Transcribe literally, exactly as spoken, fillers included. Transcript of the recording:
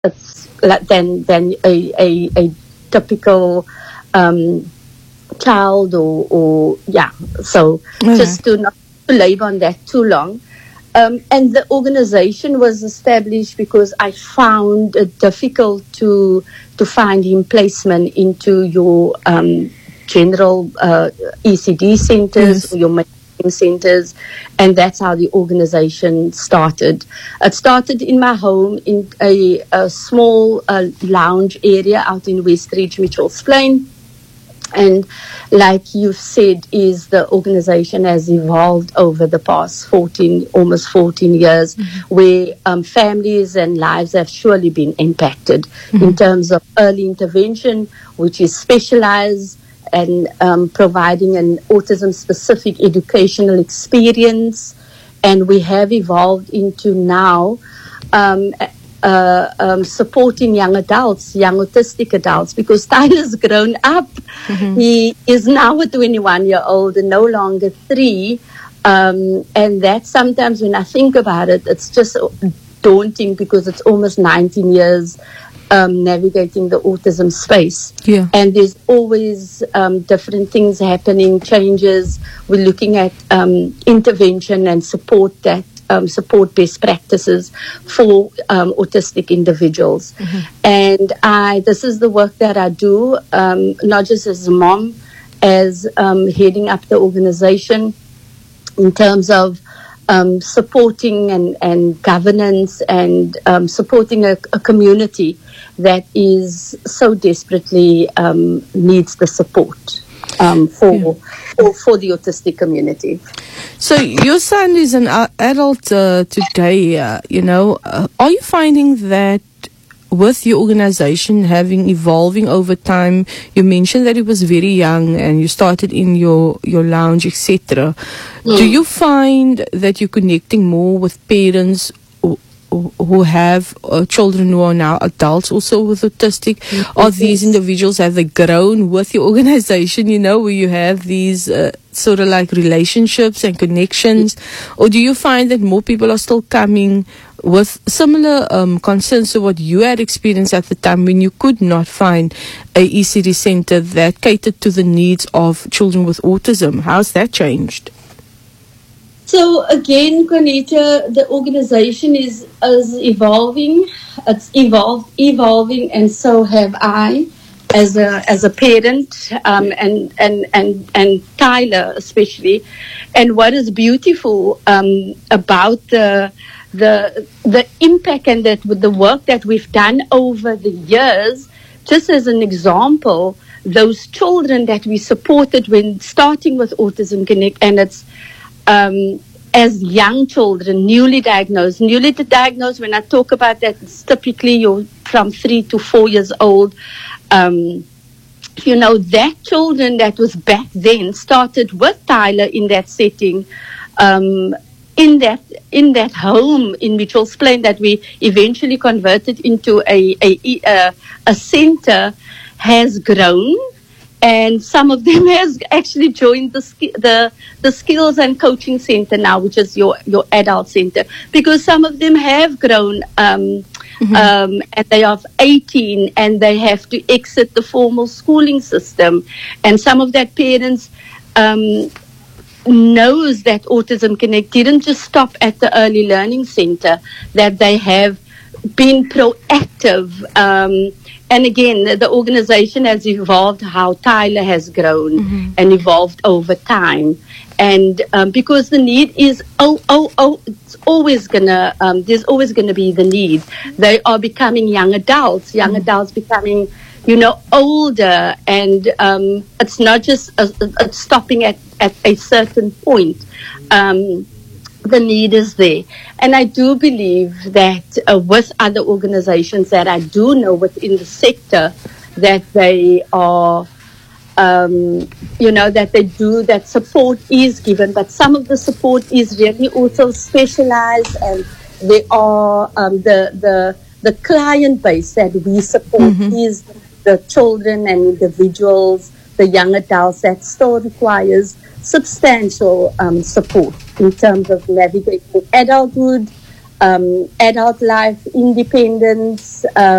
it's like than than a a, a typical um, child or or yeah. So Okay. just to not labor on that too long. Um, and the organization was established because I found it difficult to to find him placement into your um, general uh, E C D centers Yes. or your mainstream centers, and that's how the organization started. It started in my home in a, a small uh, lounge area out in Westridge, Mitchell's Plain. And like you've said, is the organization has evolved over the past fourteen, almost fourteen years, where um, families and lives have surely been impacted in terms of early intervention, which is specialized and um, providing an autism-specific educational experience. And we have evolved into now um, uh, um, supporting young adults, young autistic adults, because Tyler's grown up. He is now a twenty-one-year-old and no longer three. Um, and that sometimes when I think about it, it's just daunting because it's almost nineteen years um, navigating the autism space. Yeah. And there's always um, different things happening, changes. We're looking at um, intervention and support that um, support best practices for um, autistic individuals. And I, this is the work that I do, um, not just as a mom, as um, heading up the organization in terms of um, supporting and, and governance and um, supporting a, a community that is so desperately um, needs the support um, for, Yeah. for for the autistic community. So your son is an uh, adult uh, today, uh, you know. Uh, are you finding that with your organization having evolving over time, you mentioned that it was very young and you started in your, your lounge, et cetera. Do you find that you're connecting more with parents who, who have uh, children who are now adults also with autistic? Are these individuals, have they grown with your organization, you know, where you have these uh, sort of like relationships and connections? Or do you find that more people are still coming with similar um, concerns to what you had experienced at the time when you could not find a E C D center that catered to the needs of children with autism? How's that changed? So again, Juanita, the organization is, is evolving. It's evolved, evolving, and so have I, as a as a parent, um, and and and and Tyler especially. And what is beautiful um, about the the the impact and that with the work that we've done over the years, just as an example, those children that we supported when starting with Autism Connect, and it's um, as young children, newly diagnosed. Newly diagnosed, when I talk about that, it's typically you're from three to four years old. Um, you know, that children that was back then started with Tyler in that setting, um, in that in that home in Mitchell's Plain that we eventually converted into a a, a, a center, has grown. And some of them has actually joined the ski- the the skills and coaching center now, which is your your adult center, because some of them have grown um, um, and they are eighteen and they have to exit the formal schooling system, and some of that parents um, knows that Autism Connect didn't just stop at the early learning center, that they have been proactive. Um, And again, the, the organization has evolved how Tyler has grown and evolved over time. And um, because the need is, oh, oh, oh, it's always going to, um, there's always going to be the need. They are becoming young adults, young adults becoming, you know, older. And um, it's not just uh, uh, stopping at, at a certain point. Um, the need is there. And I do believe that uh, with other organizations that I do know within the sector, that they are, um, you know, that they do, that support is given, but some of the support is really also specialized, and they are um, the, the, the client base that we support is the children and individuals, the young adults, that still requires substantial um, support in terms of navigating adulthood, um, adult life, independence, um,